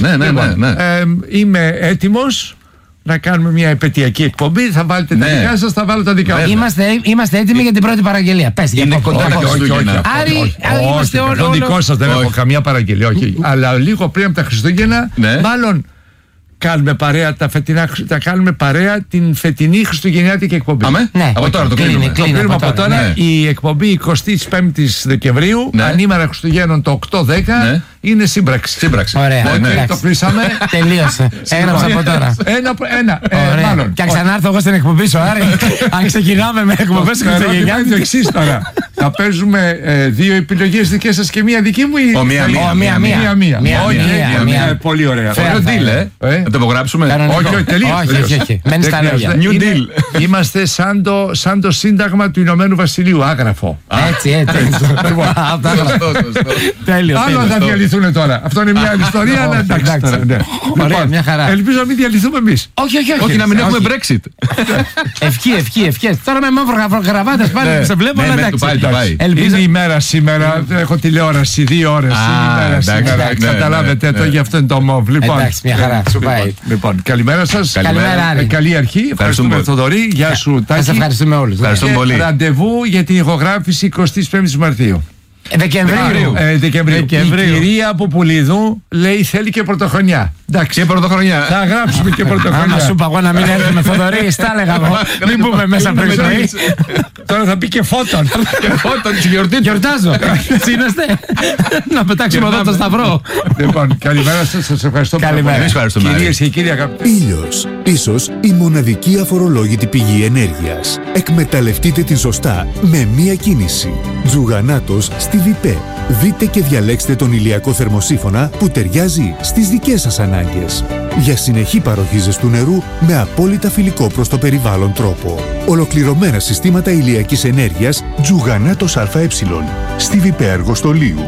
D: Είμαι έτοιμος να κάνουμε μια επαιτειακή εκπομπή. Θα βάλετε ναι. τα δικά σας, θα βάλω τα δικά μου.
T: Είμαστε, είμαστε έτοιμοι για την πρώτη παραγγελία. Πες,
D: είναι κοντά τα Χριστούγεννα.
T: Είμαστε όλοι.
D: Όχι, δικό σας δεν έχω καμία παραγγελία. Αλλά λίγο πριν από τα Χριστούγεννα, μάλλον κάνουμε παρέα τα φετινά, θα κάνουμε παρέα την φετινή χριστουγεννιάτικη εκπομπή.
T: Αμέ, ναι. Από τώρα το κλείνουμε.
D: Το κλείνουμε από τώρα. Η εκπομπή εικοστή πέμπτη Δεκεμβρίου, ανήμερα Χριστουγέννων το οκτώ δέκα, είναι σύμπραξη.
T: Σύμπραξη.
U: Ωραία.
D: Okay,
U: ναι.
D: Το κλείσαμε.
U: Τελείωσε. Έγραψα από τώρα.
D: Ένα, ένα ε, μάλλον.
U: Και αν ξανάρθω εγώ στην εκπομπή σου, Άρη, αν ξεκινάμε με εκπομπές Χριστουγεννιάτικες.
D: Είναι το εξής τώρα. Θα παίζουμε ε, δύο επιλογές δικές σας και μία δική μου ή.
T: Ο, μία, μία, μία, μία,
D: μία, μία.
U: Όχι,
D: πολύ ωραία.
T: Ωραίο deal, ε. Να το υπογράψουμε.
D: Όχι, όχι, τελείως.
U: Όχι, όχι. Μένει στα λόγια.
T: New deal.
D: Είμαστε σαν το Σύνταγμα του Ηνωμένου Βασιλείου, άγραφο.
U: Έτσι, έτσι. Τέλειο.
D: Άλλο αν θα διαλυθούν τώρα. Αυτό είναι μια άλλη ιστορία, αλλά εντάξει.
U: Ωραία, μια χαρά.
D: Ελπίζω να μην διαλυθούμε εμείς.
U: Όχι, όχι, όχι.
T: Όχι, να μην έχουμε Brexit.
U: Ευχή, ευχή, ευχή. Τώρα με μαύρο γραβάτες πάλι σε βλέπω, αλλά εντάξει.
D: Είναι η μέρα σήμερα. Έχω τηλεόραση δύο ώρες. Είναι η μέρα σήμερα. Καταλάβετε το, γι' αυτό είναι το μοβ.
U: Εντάξει, μια χαρά. Σου πάει.
D: Λοιπόν, καλημέρα σας.
U: Καλημέρα.
D: Καλή αρχή. Ευχαριστούμε, Θοδωρή. Γεια σου, Τάκη.
U: Σας ευχαριστούμε όλους.
T: Ευχαριστούμε πολύ.
D: Ραντεβού για την ηχογράφηση εικοστή πέμπτη Μαρτίου.
U: Δεκεμβρίου.
D: Ε, Δεκεμβρίου.
U: Δεκεμβρίου.
D: Η κυρία Ποπουλιδού λέει θέλει και πρωτοχρονιά. Εντάξει.
T: Και πρωτοχρονιά.
D: Θα γράψουμε και πρωτοχρονιά.
U: Άμα σου είπα εγώ να μην έρθουμε, Θοδωρή, στα έλεγα εγώ. Μην πούμε μέσα από τη ζωή.
D: Τώρα θα πει και φώτον.
T: Και φώτον, τη γιορτή.
U: Γιορτάζω. Τσίναστε. Να πετάξουμε εδώ το σταυρό.
D: Λοιπόν, καλημέρα σας. Σας ευχαριστώ πολύ.
U: Καλημέρα.
D: Κυρίες και κύριοι αγαπητοί.
R: Ήλιος. Ίσως η μοναδική αφορολόγητη πηγή ενέργειας. Εκμεταλλευτείτε την σωστά με μία κίνηση. Τζουγανάτος στη ΒΙΠΕ. Δείτε και διαλέξτε τον ηλιακό θερμοσύφωνα που ταιριάζει στις δικές σας ανάγκες. Για συνεχή παροχή ζεστού νερού με απόλυτα φιλικό προς το περιβάλλον τρόπο. Ολοκληρωμένα συστήματα ηλιακής ενέργειας Τζουγανάτος ΑΕ στη ΒΙΠΕ Αργοστολίου.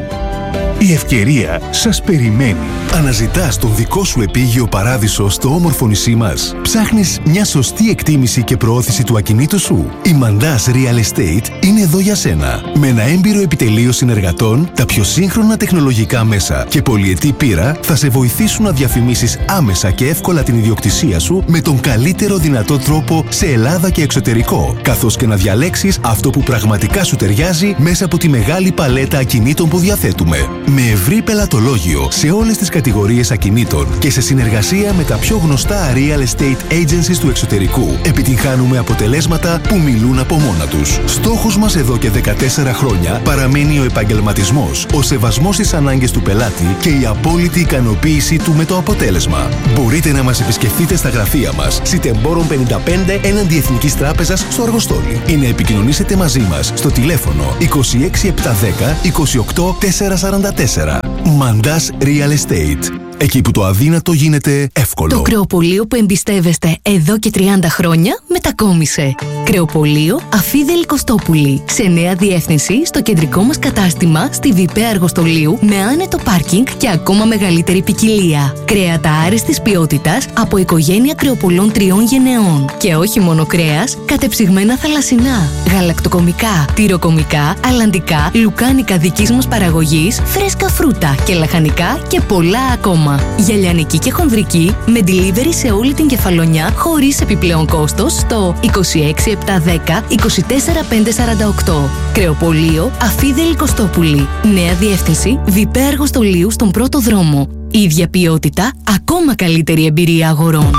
R: Η ευκαιρία σας περιμένει. Αναζητάς τον δικό σου επίγειο παράδεισο στο όμορφο νησί μας. Ψάχνεις μια σωστή εκτίμηση και προώθηση του ακινήτου σου. Η Mandas Real Estate είναι εδώ για σένα. Με ένα έμπειρο επιτελείο συνεργατών, τα πιο σύγχρονα τεχνολογικά μέσα και πολυετή πείρα θα σε βοηθήσουν να διαφημίσεις άμεσα και εύκολα την ιδιοκτησία σου με τον καλύτερο δυνατό τρόπο σε Ελλάδα και εξωτερικό, καθώς και να διαλέξεις αυτό που πραγματικά σου ταιριάζει μέσα από τη μεγάλη παλέτα ακινήτων που διαθέτουμε. Με ευρύ πελατολόγιο σε όλες τις κατηγορίες ακινήτων και σε συνεργασία με τα πιο γνωστά real estate agencies του εξωτερικού, επιτυγχάνουμε αποτελέσματα που μιλούν από μόνα τους. Στόχος μας εδώ και δεκατέσσερα χρόνια παραμένει ο επαγγελματισμός, ο σεβασμός στις ανάγκες του πελάτη και η απόλυτη ικανοποίησή του με το αποτέλεσμα. Μπορείτε να μας επισκεφτείτε στα γραφεία μας, Σιτεμπόρων πενήντα πέντε έναντι Εθνικής Τράπεζας στο Αργοστόλι, ή να επικοινωνήσετε μαζί μας στο τηλέφωνο είκοσι έξι επτακόσια δέκα είκοσι οκτώ τετρακόσια σαράντα τέσσερα. Mandas Real Estate. Εκεί που το αδύνατο γίνεται εύκολο.
V: Το κρεοπωλείο που εμπιστεύεστε εδώ και τριάντα χρόνια μετακόμισε. Κρεοπωλείο Αφίδελη Κωστόπουλη. Σε νέα διεύθυνση στο κεντρικό μας κατάστημα στη ΒΙΠΕ Αργοστολίου με άνετο πάρκινγκ και ακόμα μεγαλύτερη ποικιλία. Κρέατα άριστης ποιότητας από οικογένεια κρεοπωλών τριών γενεών. Και όχι μόνο κρέας, κατεψυγμένα θαλασσινά, γαλακτοκομικά, τυροκομικά, αλλαντικά, λουκάνικα δικής μας παραγωγής, φρέσκα φρούτα και λαχανικά και πολλά ακόμα. Για λιανική και χονδρική με delivery σε όλη την Κεφαλονιά χωρίς επιπλέον κόστος στο είκοσι έξι επτακόσια δέκα είκοσι τέσσερα πεντακόσια σαράντα οκτώ. Κρεοπωλείο Αφίδελη Κωστόπουλη. Νέα διεύθυνση ΒΙΠΕ Αργοστολίου στον πρώτο δρόμο. Ίδια ποιότητα, ακόμα καλύτερη εμπειρία αγορών.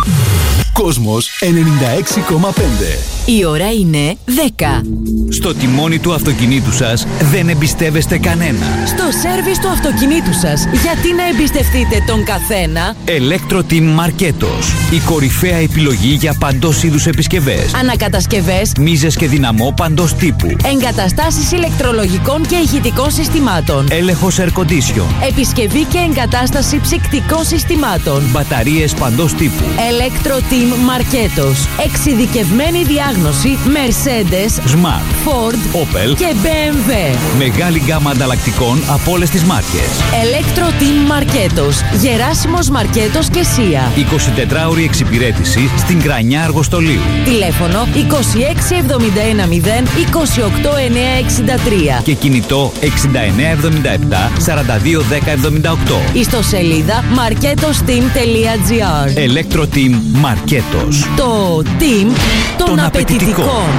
R: Κόσμος ενενήντα έξι κόμμα πέντε.
V: Η ώρα είναι δέκα.
W: Στο τιμόνι του αυτοκινήτου σας δεν εμπιστεύεστε κανένα.
V: Στο σέρβις του αυτοκινήτου σας, γιατί να εμπιστευτείτε τον καθένα?
W: Electro-Team Marketos. Η κορυφαία επιλογή για παντός είδους επισκευές.
V: Ανακατασκευές,
W: μίζες και δυναμό παντός τύπου.
V: εγκαταστάσεις ηλεκτρολογικών και ηχητικών συστημάτων.
W: Έλεγχος air condition.
V: Επισκευή και εγκατάσταση ψυκτικών συστημάτων.
W: Μπαταρίες παντός τύπου.
V: Electro-Team Marketos. Εξειδικευμένη διάγνωση Mercedes,
W: Smart,
V: Ford,
W: Opel
V: και μπι εμ ντάμπλιου.
W: Μεγάλη γκάμα ανταλλακτικών από όλες τις μάρκες.
V: Electro-Team Marketos. Γεράσιμος Μαρκέτος και Σία.
W: εικοσιτετράωρη εξυπηρέτηση στην Κρανιά Αργοστολίου.
V: Τηλέφωνο είκοσι έξι εβδομήντα ένα μηδέν είκοσι οκτώ εννιακόσια εξήντα τρία.
W: Και κινητό εξήντα εννέα εβδομήντα επτά σαράντα δύο δέκα εβδομήντα οκτώ.
V: Ιστοσελίδα marketosteam τελεία τζι άρ.
W: Electro-Team Marketos.
V: Το team των, των απαιτητικών.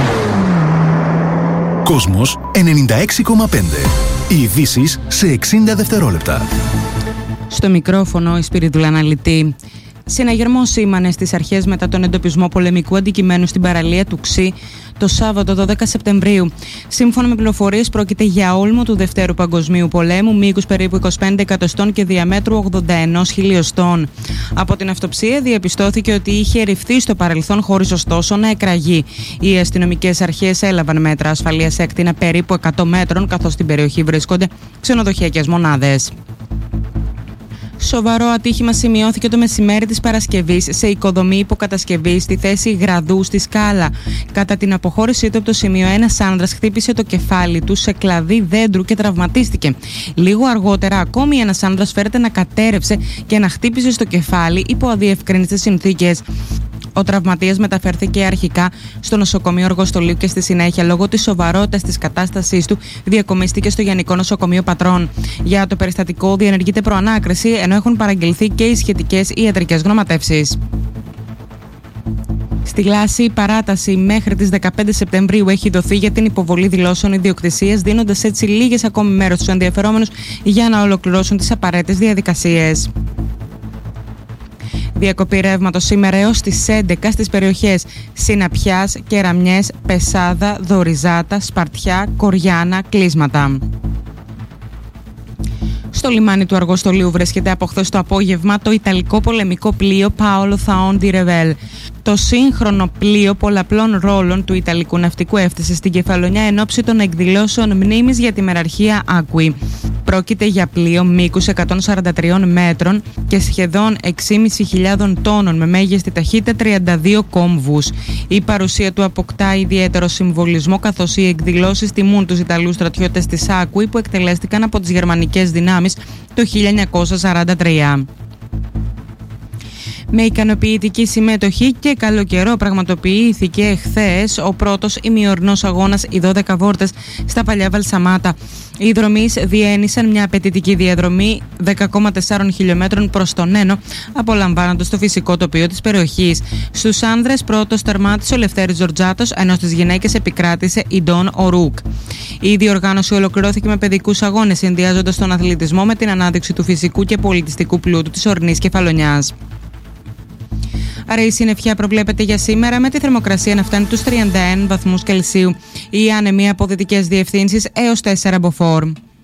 R: Κόσμος ενενήντα έξι κόμμα πέντε. Οι ειδήσεις σε εξήντα δευτερόλεπτα.
X: Στο μικρόφωνο η Σπυριδουλαναλυτή.
B: Συναγερμό σήμανε στις αρχές μετά τον εντοπισμό πολεμικού αντικειμένου στην παραλία του Ξή το Σάββατο δώδεκα Σεπτεμβρίου. Σύμφωνα με πληροφορίες, πρόκειται για όλμο του Δευτέρου Παγκοσμίου Πολέμου, μήκους περίπου είκοσι πέντε εκατοστών και διαμέτρου ογδόντα ένα χιλιοστών. Από την αυτοψία διαπιστώθηκε ότι είχε ρηφθεί στο παρελθόν χωρίς ωστόσο να εκραγεί. Οι αστυνομικές αρχές έλαβαν μέτρα ασφαλείας σε ακτίνα περίπου εκατό μέτρων, καθώς στην περιοχή βρίσκονται ξενοδοχειακές μονάδες. Σοβαρό ατύχημα σημειώθηκε το μεσημέρι της Παρασκευής σε οικοδομή υποκατασκευή στη θέση Γραδού στη Σκάλα. Κατά την αποχώρησή του από το σημείο, ένας άνδρας χτύπησε το κεφάλι του σε κλαδί δέντρου και τραυματίστηκε. Λίγο αργότερα, ακόμη ένας άνδρας φέρεται να κατέρευσε και να χτύπησε στο κεφάλι υπό αδιευκρίνητες συνθήκες. Ο τραυματίας μεταφέρθηκε αρχικά στο νοσοκομείο Αργοστολίου και στη συνέχεια, λόγω της σοβαρότητας της κατάστασής του, διακομίστηκε στο Γενικό Νοσοκομείο Πατρών. Για το περιστατικό διενεργείται προανάκριση, ενώ έχουν παραγγελθεί και οι σχετικές ιατρικές γνωματεύσεις. Στη Λάση, η παράταση μέχρι τις δεκαπέντε Σεπτεμβρίου έχει δοθεί για την υποβολή δηλώσεων ιδιοκτησίας, δίνοντας έτσι λίγες ακόμη μέρες στους ενδιαφερόμενους για να ολοκληρώσουν τις απαραίτητες διαδικασίες. Διακοπή ρεύματος σήμερα έως τις έντεκα στις περιοχές Συναπιάς, Κεραμιές, Πεσάδα, Δοριζάτα, Σπαρτιά, Κοριάνα, Κλείσματα. Στο λιμάνι του Αργοστολίου βρίσκεται από χθες το απόγευμα το ιταλικό πολεμικό πλοίο Paolo Thaon di Revel. Το σύγχρονο πλοίο πολλαπλών ρόλων του Ιταλικού ναυτικού έφτασε στην Κεφαλονιά εν ώψη των εκδηλώσεων μνήμης για τη μεραρχία Άκουη. Πρόκειται για πλοίο μήκους εκατόν σαράντα τρία μέτρων και σχεδόν έξι χιλιάδες πεντακόσιων τόνων με μέγιστη ταχύτητα τριάντα δύο κόμβους. Η παρουσία του αποκτά ιδιαίτερο συμβολισμό, καθώς οι εκδηλώσεις τιμούν τους Ιταλούς στρατιώτες της Άκουη που εκτελέστηκαν από τις γερμανικές δυνάμεις το χίλια εννιακόσια σαράντα τρία. Με ικανοποιητική συμμετοχή και καλό καιρό πραγματοποιήθηκε χθες ο πρώτος ημιορεινός αγώνας οι δώδεκα βόλτες στα Παλιά Βαλσαμάτα. Οι δρομείς διένυσαν μια απαιτητική διαδρομή δέκα κόμμα τέσσερα χιλιόμετρων προς τον Ένο, απολαμβάνοντας το φυσικό τοπίο της περιοχής. Στους άνδρες πρώτος τερμάτισε ο Λευτέρης Τζορτζάτος, ενώ στις γυναίκες επικράτησε η Ντόν Ορούκ. Η διοργάνωση ολοκληρώθηκε με παιδικούς αγώνες, συνδυάζοντας τον αθλητισμό με την ανάδειξη του φυσικού και πολιτιστικού πλούτου της ορεινής Κεφαλονιάς. Άρα η συννεφιά προβλέπεται για σήμερα, με τη θερμοκρασία να φτάνει τους τριάντα ένα βαθμούς Κελσίου. Οι άνεμοι από δυτικές διευθύνσεις έως τέσσερα μποφόρ.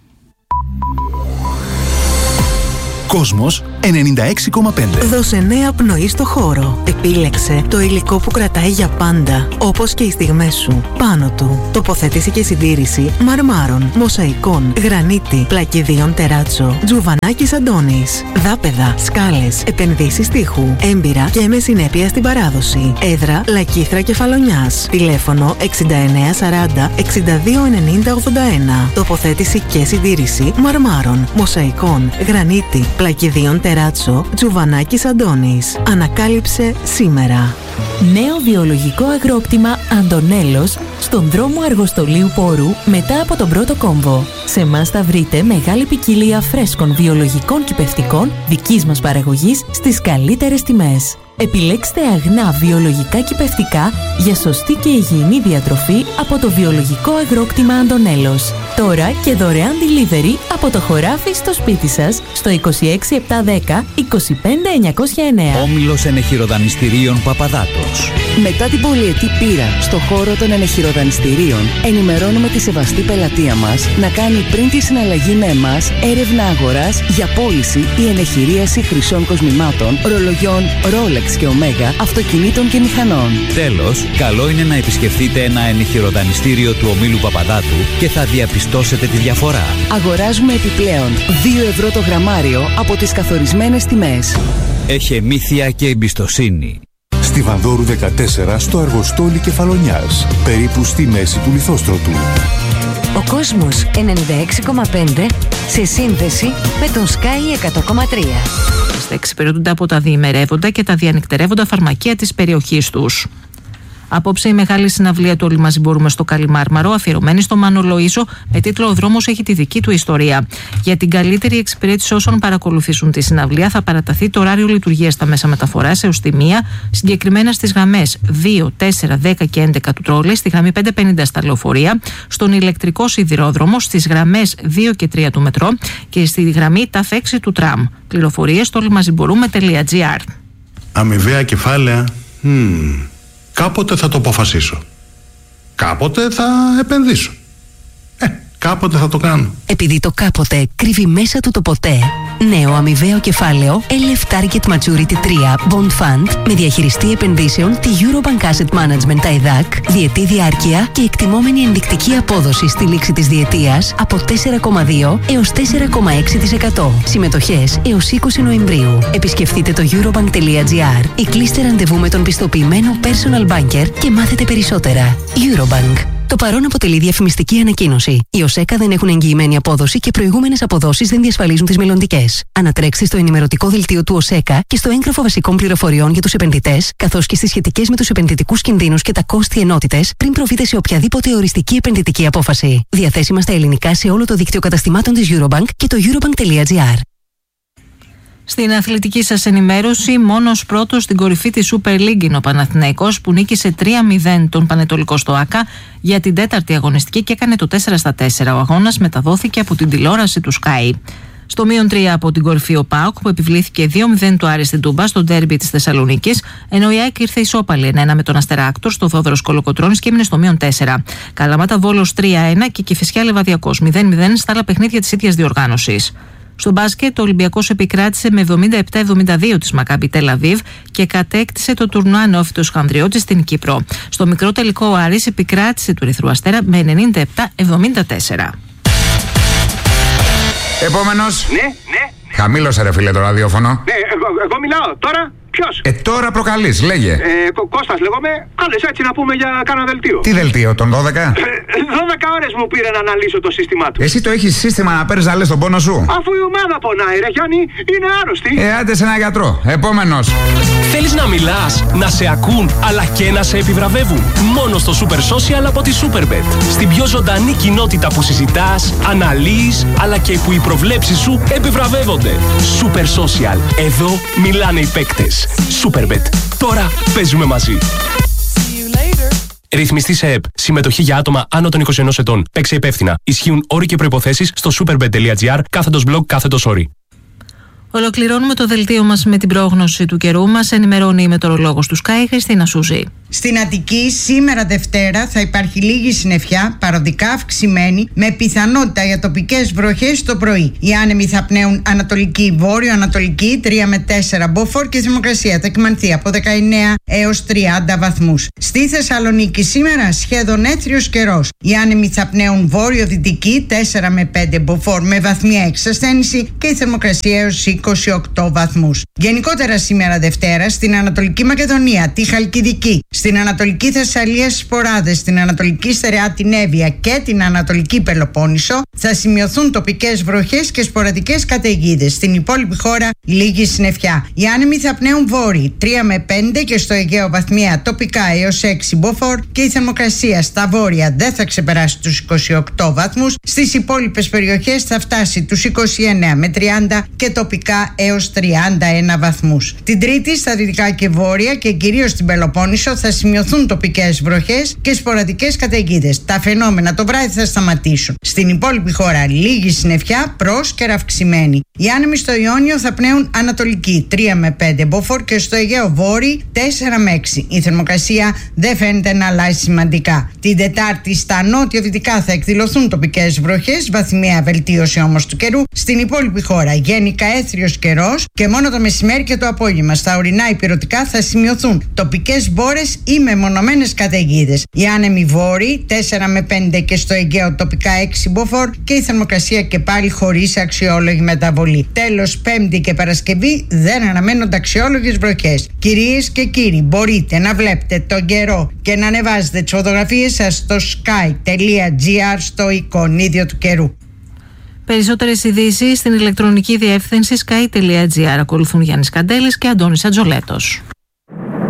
R: Κόσμος ενενήντα έξι κόμμα πέντε.
C: Δώσε νέα πνοή στο χώρο. Επίλεξε το υλικό που κρατάει για πάντα, όπως και οι στιγμές σου. Πάνω του, τοποθέτηση και συντήρηση μαρμάρων, μοσαϊκών, γρανίτη, πλακιδίων τεράτσο, Τζουβανάκης Αντώνης, δάπεδα, σκάλες, επενδύσεις τείχου, έμπειρα και με συνέπεια στην παράδοση. Έδρα Λακήθρα Κεφαλονιάς. Τηλέφωνο εξήντα εννέα σαράντα εξήντα δύο ενενήντα ογδόντα ένα. Τοποθέτηση και συντήρηση μαρμάρων, μοσαϊκών, γρανίτη, πλακιδίων τεράτσο, Τζουβανάκης Αντώνης. Ανακάλυψε σήμερα.
V: Νέο βιολογικό αγρόκτημα Αντωνέλος στον δρόμο Αργοστολίου Πόρου μετά από τον πρώτο κόμβο. Σε εμάς θα βρείτε μεγάλη ποικιλία φρέσκων βιολογικών κυπευτικών δικής μας παραγωγής στις καλύτερες τιμές. Επιλέξτε αγνά βιολογικά κυπευτικά για σωστή και υγιεινή διατροφή από το βιολογικό αγρόκτημα Αντωνέλος. Τώρα και δωρεάν delivery από το χωράφι στο σπίτι σας στο είκοσι έξι επτακόσια δέκα είκοσι πέντε εννιακόσια εννέα.
W: Όμιλος Ενεχειροδανιστηρίων Παπαδάτος.
E: Μετά την πολυετή πείρα στο χώρο των ενεχειροδανιστηρίων, ενημερώνουμε τη σεβαστή πελατεία μας να κάνει πριν τη συναλλαγή με εμάς έρευνα αγοράς για πώληση ή ενεχειρίαση χρυσών κοσμημάτων, ρολογιών Rolex και Omega, αυτοκινήτων και μηχανών.
W: Τέλος, καλό είναι να επισκεφτείτε ένα ενεχειροδανιστήριο του ομίλου Παπαδάτου και θα διαπιστώσετε τη διαφορά.
E: Αγοράζουμε επιπλέον δύο ευρώ το γραμμάριο από τις καθορισμένες τιμές.
W: Εχεμήθεια και εμπιστοσύνη.
R: Στη Βανδόρου δεκατέσσερα στο Αργοστόλι Κεφαλονιάς, περίπου στη μέση του Λιθόστρωτου.
F: Ο κόσμος ενενήντα έξι κόμμα πέντε σε σύνδεση με τον Sky εκατό κόμμα τρία.
X: Εξυπηρετούνται από τα διημερεύοντα και τα διανυκτερεύοντα φαρμακεία της περιοχής τους. Απόψε η μεγάλη συναυλία του Όλοι Μαζί Μπορούμε στο Καλιμάρμαρο, αφιερωμένη στο Μάνο Λοΐζο, με τίτλο «Ο δρόμος έχει τη δική του ιστορία». Για την καλύτερη εξυπηρέτηση όσων παρακολουθήσουν τη συναυλία, θα παραταθεί το ωράριο λειτουργίας στα μέσα μεταφοράς έως τη μία, συγκεκριμένα στις γραμμές δύο, τέσσερα, δέκα και έντεκα του τρόλεϊ, στη γραμμή πεντακόσια πενήντα στα λεωφορεία, στον ηλεκτρικό σιδηρόδρομο, στις γραμμές δύο και τρία του μετρό και στη γραμμή ταφ έξι του τραμ. Πληροφορίες στο όλιμαζιμπορούμε τελεία τζι άρ.
A: αμοιβαία κεφάλαια. Hmm. Κάποτε θα το αποφασίσω. Κάποτε θα επενδύσω. Ε, κάποτε θα το κάνω.
V: Επειδή το κάποτε κρύβει μέσα του το ποτέ. Νέο αμοιβαίο κεφάλαιο ελ εφ Target Maturity τρία Bond Fund με διαχειριστή επενδύσεων τη Eurobank Asset Management τα ΕΔΑΚ, διετή διάρκεια και εκτιμόμενη ενδεικτική απόδοση στη λήξη της διετίας από τέσσερα κόμμα δύο έως τέσσερα κόμμα έξι τοις εκατό. Συμμετοχές έως είκοσι Νοεμβρίου. Επισκεφτείτε το eurobank.gr ή κλείστε ραντεβού με τον πιστοποιημένο personal banker και μάθετε περισσότερα. Eurobank. Το παρόν αποτελεί διαφημιστική ανακοίνωση. Οι ΟΣΕΚΑ δεν έχουν εγγυημένη απόδοση και προηγούμενες αποδόσεις δεν διασφαλίζουν τις μελλοντικές. Ανατρέξτε στο ενημερωτικό δελτίο του ΟΣΕΚΑ και στο έγγραφο βασικών πληροφοριών για τους επενδυτές, καθώς και στις σχετικές με τους επενδυτικούς κινδύνους και τα κόστη ενότητες πριν προβείτε σε οποιαδήποτε οριστική επενδυτική απόφαση. Διαθέσιμα στα ελληνικά σε όλο το δίκτυο καταστημάτων της Eurobank και το eurobank.gr.
X: Στην αθλητική σας ενημέρωση, μόνος πρώτος στην κορυφή της Super League είναι ο Παναθηναϊκός που νίκησε τρία μηδέν τον Πανετολικό στο ΆΚΑ για την τέταρτη αγωνιστική και έκανε το τέσσερα στα τέσσερα. Ο αγώνας μεταδόθηκε από την τηλεόραση του Sky. Στο μείον τρία από την κορυφή ο ΠΑΟΚ που επιβλήθηκε δύο μηδέν του Άρη στην Τούμπα στο ντέρμπι της Θεσσαλονίκης, ενώ η ΑΕΚ ήρθε ισόπαλη ένα ένα με τον Αστεράκτορ στο Θόδωρος Κολοκοτρώνης και έμεινε στο μείον τέσσερα. Καλαμάτα Βόλος τρία ένα και Κηφισιά Λεβαδιακός μηδέν μηδέν στα άλλα παιχνίδια της ίδιας διοργάνωσης. Στο μπάσκετ, ο Ολυμπιακός επικράτησε με εβδομήντα επτά εβδομήντα δύο της Μακάμπι Τελ Αβίβ και κατέκτησε το τουρνουά Νεόφυτος Χανδριώτης στην Κύπρο. Στο μικρό τελικό, ο Άρης επικράτησε του Ερυθρού Αστέρα με ενενήντα επτά εβδομήντα τέσσερα.
G: Επόμενος.
H: Ναι, ναι.
G: Χαμήλωσε ρε φίλε το ραδιόφωνο.
H: Ναι, εγώ, εγώ μιλάω τώρα. Ποιος?
G: Ε, τώρα προκαλείς, λέγε.
H: Ε, Κώστας λέγομαι, κάλες έτσι να πούμε για κάνα δελτίο.
G: Τι δελτίο, τον δώδεκα?
H: δώδεκα ώρες μου πήρε να αναλύσω το σύστημά του.
G: Εσύ το έχεις σύστημα να παίρνεις να λες τον πόνο σου?
H: Αφού η ομάδα πονάει ρε Γιάννη, είναι άρρωστη.
G: Ε, άντε σε ένα γιατρό. Επόμενος.
I: Θέλεις να μιλάς, να σε ακούν, αλλά και να σε επιβραβεύουν? Μόνο στο Super Social από τη Superbet. Στην πιο ζωντανή κοινότητα που συζητάς, αναλύεις, αλλά και που οι προβλέψεις σου επιβραβεύονται. Super Social. Εδώ μιλάνε οι παίκτες. Superbet. Τώρα παίζουμε μαζί. Ρυθμιστή σε ΕΠ. Συμμετοχή για άτομα άνω των είκοσι ενός ετών. Παίξε υπεύθυνα. Ισχύουν όροι και προϋποθέσεις στο superbet.gr κάθετος blog κάθετος όροι.
X: Ολοκληρώνουμε το δελτίο μας με την πρόγνωση του καιρού. Μας ενημερώνει η μετεωρολόγος του Sky, Χριστίνα Σούζη.
Y: Στην Αττική σήμερα Δευτέρα θα υπάρχει λίγη συννεφιά, παροδικά αυξημένη, με πιθανότητα για τοπικές βροχές το πρωί. Οι άνεμοι θα πνέουν ανατολική, βόρειο-ανατολική, τρία με τέσσερα μποφόρ και η θερμοκρασία θα κυμανθεί από δεκαεννέα έως τριάντα βαθμούς. Στη Θεσσαλονίκη σήμερα σχεδόν έθριος καιρός. Οι άνεμοι θα πνέουν βόρειο-δυτική, τέσσερα με πέντε μποφόρ με βαθμία εξασθένηση και η θερμοκρασία έως είκοσι οκτώ βαθμούς. Γενικότερα σήμερα Δευτέρα στην Ανατολική Μακεδονία, τη Χαλκιδική, στην Ανατολική Θεσσαλία στις Ποράδες, στην Ανατολική Στερεά την Εύβοια και την Ανατολική Πελοπόννησο θα σημειωθούν τοπικές βροχές και σποραδικές καταιγίδες. Στην υπόλοιπη χώρα λίγη συννεφιά. Οι άνεμοι θα πνέουν βόρειοι τρία με πέντε και στο Αιγαίο βαθμία τοπικά έως έξι μποφόρ και η θερμοκρασία στα βόρεια δεν θα ξεπεράσει τους είκοσι οκτώ βαθμούς. Στις υπόλοιπες περιοχές θα φτάσει τους είκοσι εννέα με τριάντα και τοπικά έως τριάντα ένα βαθμούς. Την Τρίτη στα δυτικά και βόρεια και κυρίως στην Πελοπόννησο θα σημειωθούν τοπικές βροχές και σποραδικές καταιγίδες. Τα φαινόμενα το βράδυ θα σταματήσουν. Στην υπόλοιπη χώρα λίγη συννεφιά, πρόσκαιρα αυξημένη. Οι άνεμοι στο Ιόνιο θα πνέουν ανατολική τρία με πέντε μποφόρ και στο Αιγαίο βόρειοι τέσσερα με έξι. Η θερμοκρασία δεν φαίνεται να αλλάζει σημαντικά. Την Τετάρτη στα νότιο-δυτικά θα εκδηλωθούν τοπικές βροχές, βαθμιαία βελτίωση όμως του καιρού. Στην υπόλοιπη χώρα γενικά έθριος καιρός και μόνο το μεσημέρι και το απόγευμα στα ορεινά υπηρετικά θα σημειωθούν τοπικές μπόρες ή μεμονωμένες καταιγίδες. Οι άνεμοι βόρειοι τέσσερα με πέντε και στο Αιγαίο τοπικά έξι μποφόρ και η θερμοκρασία και πάλι χωρίς αξιόλογη μεταβολή. Τέλος, Πέμπτη και Παρασκευή δεν αναμένονται αξιόλογες βροχές. Κυρίες και κύριοι, μπορείτε να βλέπετε τον καιρό και να ανεβάζετε τις φωτογραφίες σας στο sky.gr στο εικονίδιο του καιρού.
X: Περισσότερες ειδήσεις στην ηλεκτρονική διεύθυνση sky.gr. Ακολουθούν Γιάννης Καντέλης και Αντώνης Ατζολέτος.